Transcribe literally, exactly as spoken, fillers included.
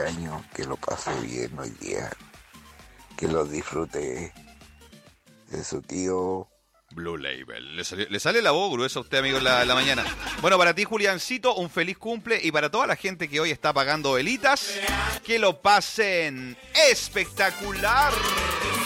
cumpleaños, que lo pase bien hoy día, que lo disfrute de su tío. Blue Label. Le, salió- le sale la voz gruesa a usted, amigo, en la, en la mañana. Bueno, para ti, Juliancito, un feliz cumple. Y para toda la gente que hoy está pagando velitas, que lo pasen espectacular.